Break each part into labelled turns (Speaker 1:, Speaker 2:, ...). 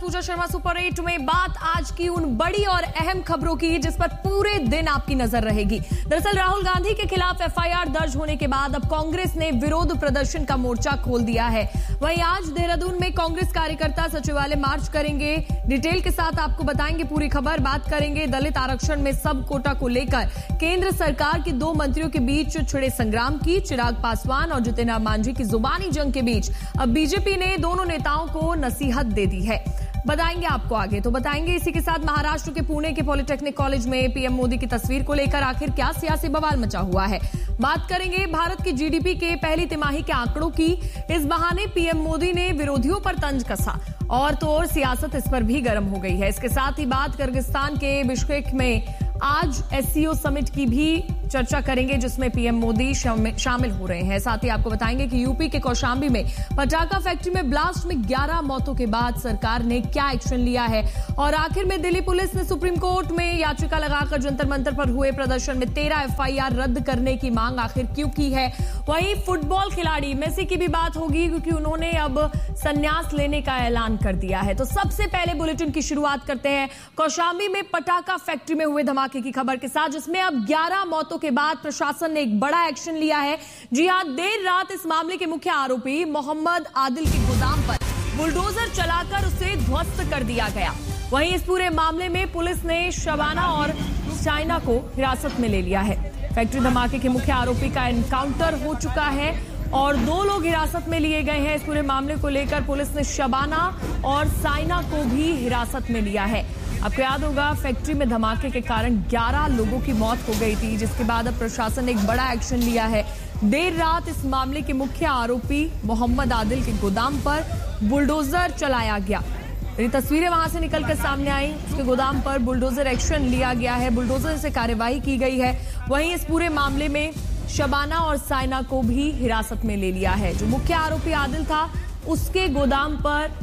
Speaker 1: पूजा Sharma super 8 में बात आज की उन बड़ी और अहम खबरों की जिस पर पूरे दिन आपकी नजर रहेगी। दरअसल राहुल गांधी के खिलाफ एफआईआर दर्ज होने के बाद अब कांग्रेस ने विरोध प्रदर्शन का मोर्चा खोल दिया है। वहीं आज देहरादून में कांग्रेस कार्यकर्ता सचिवालय मार्च करेंगे। डिटेल के साथ आपको बताएंगे पूरी खबर। बात करेंगे दलित आरक्षण में सब कोटा को लेकर केंद्र सरकार के दो मंत्रियों के बीच छिड़े संग्राम की। चिराग पासवान और जितेंद्र मांझी की जुबानी जंग के बीच अब बीजेपी ने दोनों नेताओं को नसीहत दे दी है। बताएंगे आपको आगे। तो बताएंगे इसी के साथ महाराष्ट्र के पुणे के पॉलिटेक्निक कॉलेज में पीएम मोदी की तस्वीर को लेकर आखिर क्या सियासी बवाल मचा हुआ है। बात करेंगे भारत की जीडीपी के पहली तिमाही के आंकड़ों की। इस बहाने पीएम मोदी ने विरोधियों पर तंज कसा और तो और सियासत इस पर भी गर्म हो गई है। इसके साथ ही बात किर्गिस्तान के बिश्केक में आज एससीओ समिट की भी चर्चा करेंगे जिसमें पीएम मोदी शामिल हो रहे हैं। साथ ही आपको बताएंगे कि यूपी के कौशाम्बी में पटाखा फैक्ट्री में ब्लास्ट में 11 मौतों के बाद सरकार ने क्या एक्शन लिया है और आखिर में दिल्ली पुलिस ने सुप्रीम कोर्ट में याचिका लगाकर जंतर मंतर पर हुए प्रदर्शन में 13 एफआईआर रद्द करने की मांग आखिर क्यों की है। वहीं फुटबॉल खिलाड़ी मेसी की भी बात होगी क्योंकि उन्होंने अब संन्यास लेने का ऐलान कर दिया है। तो सबसे पहले बुलेटिन की शुरुआत करते हैं कौशाम्बी में पटाखा फैक्ट्री में हुए धमाके की खबर के साथ, जिसमें अब 11 मौतों के बाद प्रशासन ने एक बड़ा एक्शन लिया है। जी हां, देर रात इस मामले के मुख्य आरोपी मोहम्मद आदिल के गोदाम पर बुलडोजर चलाकर उसे ध्वस्त कर दिया गया। वहीं इस पूरे मामले में पुलिस ने शबाना और साइना को हिरासत में ले लिया है। फैक्ट्री धमाके के मुख्य आरोपी का एनकाउंटर हो चुका है और 2 लोग हिरासत में लिए गए हैं। इस पूरे मामले को लेकर पुलिस ने शबाना और साइना को भी हिरासत में लिया है। आपको याद होगा फैक्ट्री में धमाके के कारण 11 लोगों की मौत हो गई थी, जिसके बाद अब प्रशासन ने एक बड़ा एक्शन लिया है। देर रात इस मामले के मुख्य आरोपी मोहम्मद आदिल के गोदाम पर बुलडोजर चलाया गया। ये तस्वीरें वहां से निकलकर सामने आई। उसके गोदाम पर बुलडोजर एक्शन लिया गया है, बुलडोजर से कार्यवाही की गई है। वहीं इस पूरे मामले में शबाना और साइना को भी हिरासत में ले लिया है। जो मुख्य आरोपी आदिल था उसके गोदाम पर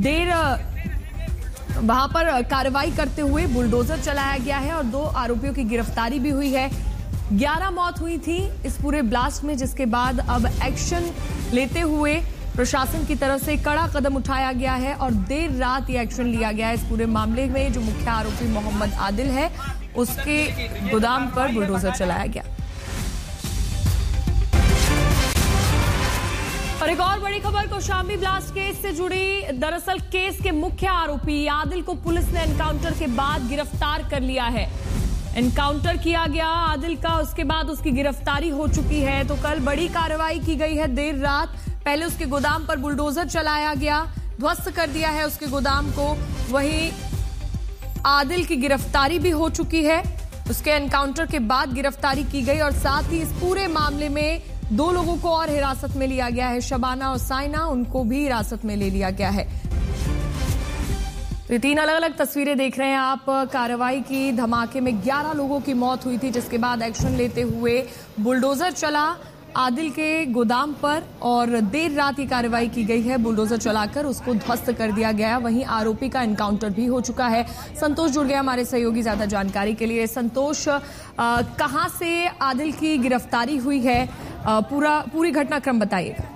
Speaker 1: वहां पर कार्रवाई करते हुए बुलडोजर चलाया गया है और 2 आरोपियों की गिरफ्तारी भी हुई है। 11 मौत हुई थी इस पूरे ब्लास्ट में, जिसके बाद अब एक्शन लेते हुए प्रशासन की तरफ से कड़ा कदम उठाया गया है और देर रात ये एक्शन लिया गया है। इस पूरे मामले में जो मुख्य आरोपी मोहम्मद आदिल है उसके गोदाम पर बुलडोजर चलाया गया। और एक और बड़ी खबर कौशाम्बी ब्लास्ट केस से जुड़ी। दरअसल केस के मुख्य आरोपी आदिल को पुलिस ने एनकाउंटर के बाद गिरफ्तार कर लिया है। एनकाउंटर किया गया आदिल का, उसके बाद उसकी गिरफ्तारी हो चुकी है। तो कल बड़ी कार्रवाई की गई है। देर रात पहले उसके गोदाम पर बुलडोजर चलाया गया, ध्वस्त कर दिया है उसके गोदाम को। वहीं आदिल की गिरफ्तारी भी हो चुकी है। उसके एनकाउंटर के बाद गिरफ्तारी की गई और साथ ही इस पूरे मामले में 2 लोगों को और हिरासत में लिया गया है। शबाना और साइना, उनको भी हिरासत में ले लिया गया है। तो ये 3 अलग अलग तस्वीरें देख रहे हैं आप। कार्रवाई की, धमाके में 11 लोगों की मौत हुई थी, जिसके बाद एक्शन लेते हुए बुलडोजर चला आदिल के गोदाम पर और देर रात ये कार्रवाई की गई है। बुलडोजर चलाकर उसको ध्वस्त कर दिया गया। वहीं आरोपी का एनकाउंटर भी हो चुका है। संतोष जुड़ गया हमारे सहयोगी ज्यादा जानकारी के लिए। संतोष, कहां से आदिल की गिरफ्तारी हुई है, पूरी घटनाक्रम बताइएगा।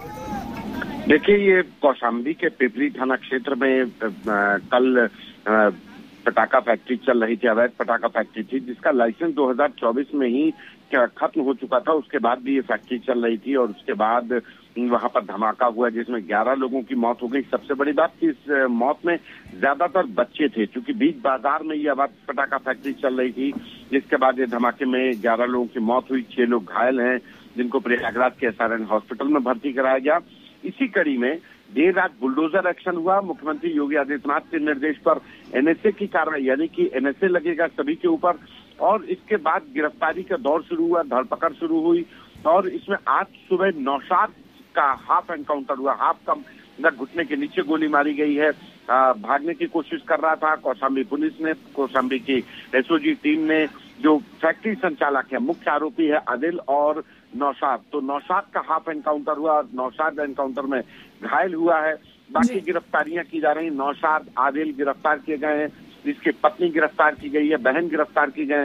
Speaker 2: देखिए, ये कौशाम्बी के पिपरी थाना क्षेत्र में कल पटाखा फैक्ट्री चल रही थी। अवैध पटाखा फैक्ट्री थी जिसका लाइसेंस 2024 में ही खत्म हो चुका था। उसके बाद भी ये फैक्ट्री चल रही थी और उसके बाद वहां पर धमाका हुआ जिसमें 11 लोगों की मौत हो गई। सबसे बड़ी बात कि इस मौत में ज्यादातर बच्चे थे, क्योंकि बीच बाजार में ये अवैध पटाखा फैक्ट्री चल रही थी। जिसके बाद ये धमाके में 11 लोगों की मौत हुई, 6 लोग घायल हैं जिनको प्रयागराज के एसआरएन हॉस्पिटल में भर्ती कराया गया। इसी कड़ी में देर रात बुलडोजर एक्शन हुआ। मुख्यमंत्री योगी आदित्यनाथ के निर्देश पर एनएसए की कार्रवाई, यानी कि एनएसए लगेगा सभी के ऊपर। और इसके बाद गिरफ्तारी का दौर शुरू हुआ, धरपकड़ शुरू हुई और इसमें आज सुबह नौशाद का हाफ एनकाउंटर हुआ। हाफ का घुटने के नीचे गोली मारी गई है। भागने की कोशिश कर रहा था। कौशाम्बी पुलिस ने, कौशाम्बी की एसओजी टीम ने, जो फैक्ट्री संचालक है, मुख्य आरोपी है आदिल और नौशाद, तो नौशाद का हाफ एनकाउंटर हुआ और नौशाद एनकाउंटर में घायल हुआ है। बाकी गिरफ्तारियां की जा रही। नौशाद, आदिल गिरफ्तार किए गए हैं, इसकी पत्नी गिरफ्तार की गई है, बहन गिरफ्तार की गए हैं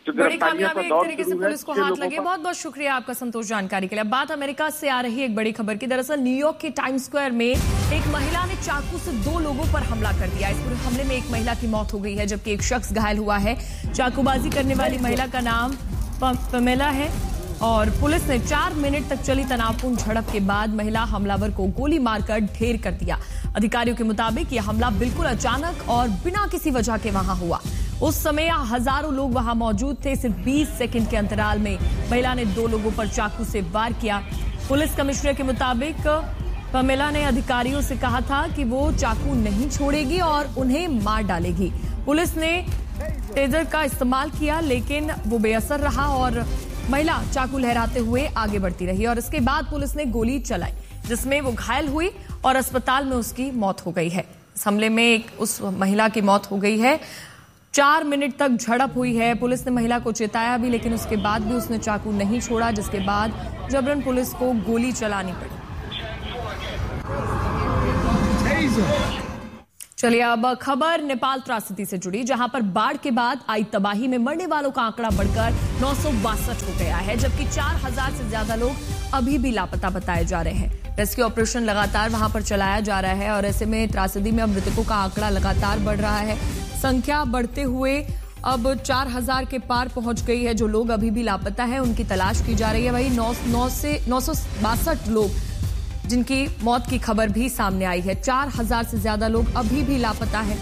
Speaker 1: बड़ी कामयाबी एक तरीके से पुलिस को हाथ लगे। बहुत बहुत शुक्रिया आपका संतोष जानकारी के लिए। बात अमेरिका से आ रही एक बड़ी खबर की। दरअसल न्यूयॉर्क के टाइम्स स्क्वायर में एक महिला ने चाकू से 2 लोगों पर हमला कर दिया। इस पूरे हमले में एक महिला की मौत हो गई है जबकि एक शख्स घायल हुआ है। चाकूबाजी करने वाली महिला का नाम पमेला है और पुलिस ने 4 मिनट तक चली तनावपूर्ण झड़प के बाद महिला हमलावर को गोली मारकर ढेर कर दिया। अधिकारियों के मुताबिक यह हमला बिल्कुल अचानक और बिना किसी वजह के वहां हुआ। उस समय हजारों लोग वहां मौजूद थे। सिर्फ 20 सेकंड के अंतराल में महिला ने 2 लोगों पर चाकू से वार किया। पुलिस कमिश्नर के मुताबिक पमेला ने अधिकारियों से कहा था कि वो चाकू नहीं छोड़ेगी और उन्हें मार डालेगी। पुलिस ने टेजर का इस्तेमाल किया लेकिन वो बेअसर रहा और महिला चाकू लहराते हुए आगे बढ़ती रही और इसके बाद पुलिस ने गोली चलाई जिसमें वो घायल हुई और अस्पताल में उसकी मौत हो गई है। इस हमले में उस महिला की मौत हो गई है। 4 मिनट तक झड़प हुई है। पुलिस ने महिला को चेताया भी लेकिन उसके बाद भी उसने चाकू नहीं छोड़ा जिसके बाद जबरन पुलिस को गोली चलानी पड़ी। चलिए अब खबर नेपाल त्रासदी से जुड़ी जहां पर बाढ़ के बाद आई तबाही में मरने वालों का आंकड़ा बढ़कर 962 हो गया है जबकि 4000 से ज्यादा लोग अभी भी लापता बताए जा रहे हैं। रेस्क्यू ऑपरेशन लगातार वहां पर चलाया जा रहा है और ऐसे में त्रासदी में मृतकों का आंकड़ा लगातार बढ़ रहा है। संख्या बढ़ते हुए अब 4000 के पार पहुंच गई है। जो लोग अभी भी लापता है उनकी तलाश की जा रही है। वही 962 लोग जिनकी मौत की खबर भी सामने आई है। 4000 से ज्यादा लोग अभी भी लापता हैं।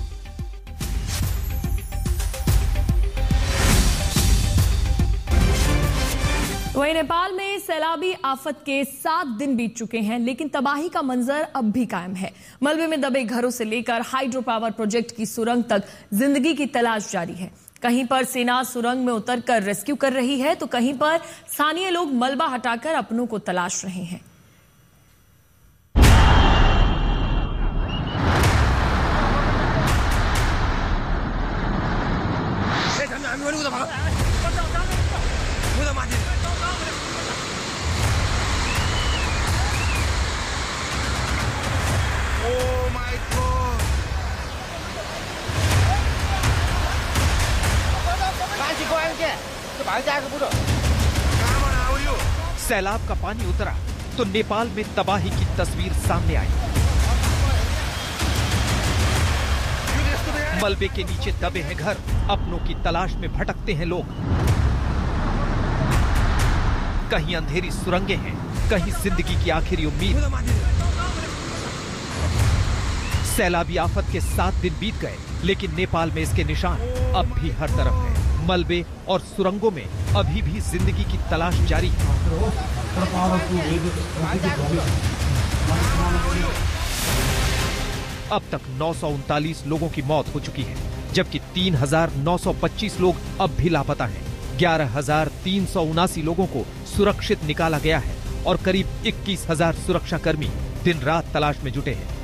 Speaker 1: वहीं नेपाल में सैलाबी आफत के 7 दिन बीत चुके हैं लेकिन तबाही का मंजर अब भी कायम है। मलबे में दबे घरों से लेकर हाइड्रो पावर प्रोजेक्ट की सुरंग तक जिंदगी की तलाश जारी है। कहीं पर सेना सुरंग में उतरकर रेस्क्यू कर रही है तो कहीं पर स्थानीय लोग मलबा हटाकर अपनों को तलाश रहे हैं।
Speaker 3: सैलाब का पानी उतरा तो नेपाल में तबाही की तस्वीर सामने आई। मलबे के नीचे दबे हैं घर, अपनों की तलाश में भटकते हैं लोग। कहीं अंधेरी सुरंगें हैं, कहीं जिंदगी की आखिरी उम्मीद। सैलाबी आफत के 7 दिन बीत गए लेकिन नेपाल में इसके निशान अब भी हर तरफ है। मलबे और सुरंगों में अभी भी जिंदगी की तलाश जारी है। अब तक 939 लोगों की मौत हो चुकी है जबकि 3925 लोग अब भी लापता हैं। 11379 लोगों को सुरक्षित निकाला गया है और करीब 21000 सुरक्षाकर्मी दिन रात तलाश में जुटे हैं।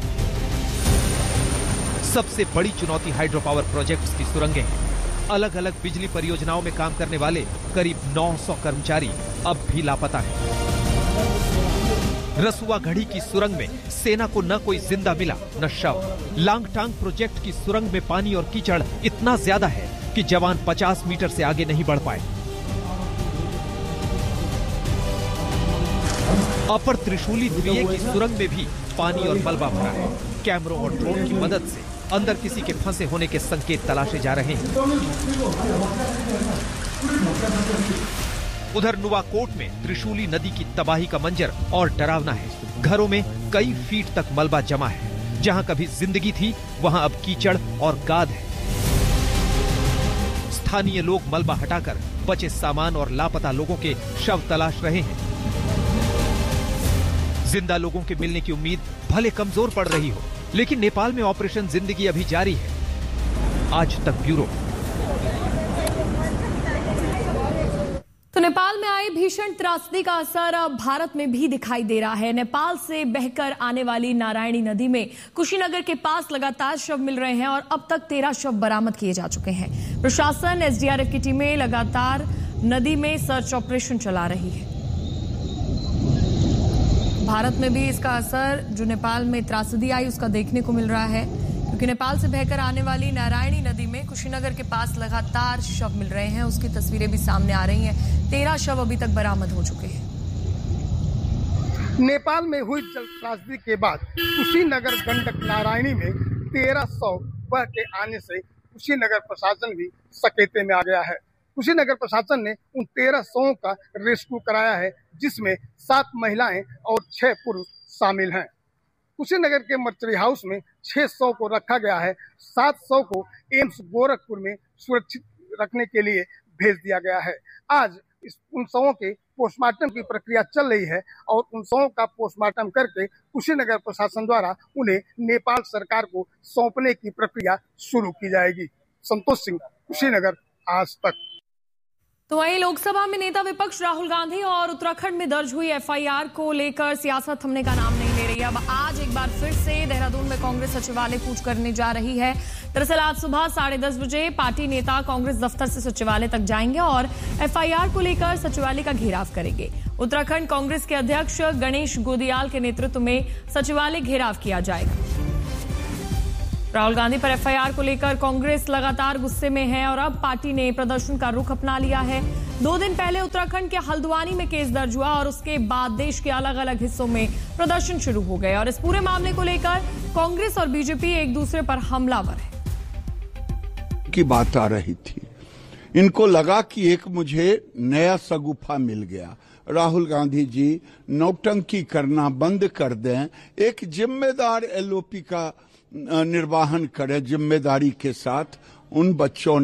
Speaker 3: सबसे बड़ी चुनौती हाइड्रो पावर प्रोजेक्ट्स की सुरंगें हैं। अलग अलग बिजली परियोजनाओं में काम करने वाले करीब 900 कर्मचारी अब भी लापता हैं। रसुआ घड़ी की सुरंग में सेना को न कोई जिंदा मिला न शव। लांगटांग प्रोजेक्ट की सुरंग में पानी और कीचड़ इतना ज्यादा है कि जवान 50 मीटर से आगे नहीं बढ़ पाए। अपर त्रिशूली द्वीय की सुरंग में भी पानी और मलबा भरा है। कैमरों और ड्रोन की मदद से अंदर किसी के फंसे होने के संकेत तलाशे जा रहे हैं। उधर नुवाकोट में त्रिशूली नदी की तबाही का मंजर और डरावना है। घरों में कई फीट तक मलबा जमा है। जहां कभी जिंदगी थी वहां अब कीचड़ और गाद है। स्थानीय लोग मलबा हटाकर बचे सामान और लापता लोगों के शव तलाश रहे हैं। जिंदा लोगों के मिलने की उम्मीद भले कमजोर पड़ रही हो लेकिन नेपाल में ऑपरेशन जिंदगी अभी जारी है। आज तक ब्यूरो।
Speaker 1: तो नेपाल में आई भीषण त्रासदी का असर अब भारत में भी दिखाई दे रहा है। नेपाल से बहकर आने वाली नारायणी नदी में कुशीनगर के पास लगातार शव मिल रहे हैं और अब तक 13 शव बरामद किए जा चुके हैं। प्रशासन, एसडीआरएफ की टीमें लगातार नदी में सर्च ऑपरेशन चला रही है। भारत में भी इसका असर जो नेपाल में त्रासदी आई उसका देखने को मिल रहा है। क्योंकि नेपाल से बहकर आने वाली नारायणी नदी में कुशीनगर के पास लगातार शव मिल रहे हैं। उसकी तस्वीरें भी सामने आ रही हैं। 13 शव अभी तक बरामद हो चुके हैं।
Speaker 4: नेपाल में हुई जल त्रासदी के बाद कुशीनगर गंडक नारायणी में 1300 बह के आने से कुशीनगर प्रशासन भी सकेते में आ गया है। कुशीनगर प्रशासन ने उन 1300 का रेस्क्यू कराया है, जिसमें 7 महिलाएं और 6 पुरुष शामिल हैं। कुशीनगर के मर्चरी हाउस में 600 को रखा गया है। 700 को एम्स गोरखपुर में सुरक्षित रखने के लिए भेज दिया गया है। आज उन शवों के पोस्टमार्टम की प्रक्रिया चल रही है और उन शवों का पोस्टमार्टम करके कुशीनगर प्रशासन द्वारा उन्हें नेपाल सरकार को सौंपने की प्रक्रिया शुरू की जाएगी। संतोष सिंह, कुशीनगर, आज तक।
Speaker 1: तो वहीं लोकसभा में नेता विपक्ष राहुल गांधी और उत्तराखंड में दर्ज हुई एफआईआर को लेकर सियासत थमने का नाम नहीं ले रही है। अब आज एक बार फिर से देहरादून में कांग्रेस सचिवालय कूच करने जा रही है। दरअसल आज सुबह 10:30 बजे पार्टी नेता कांग्रेस दफ्तर से सचिवालय तक जाएंगे और एफआईआर को लेकर सचिवालय का घेराव करेंगे। उत्तराखंड कांग्रेस के अध्यक्ष गणेश गोदियाल के नेतृत्व में सचिवालय घेराव किया जाएगा। राहुल गांधी पर एफआईआर को लेकर कांग्रेस लगातार गुस्से में है और अब पार्टी ने प्रदर्शन का रुख अपना लिया है। 2 दिन पहले उत्तराखंड के हल्द्वानी में केस दर्ज हुआ और उसके बाद देश के अलग अलग हिस्सों में प्रदर्शन शुरू हो गए और इस पूरे मामले को लेकर कांग्रेस और बीजेपी एक दूसरे पर हमलावर है।
Speaker 5: की बात आ रही थी, इनको लगा कि एक मुझे नया सगुफा मिल गया। राहुल गांधी जी नौटंकी करना बंद कर दें, एक जिम्मेदार एलओपी का निर्वाहन करें जिम्मेदारी के साथ। उन बच्चों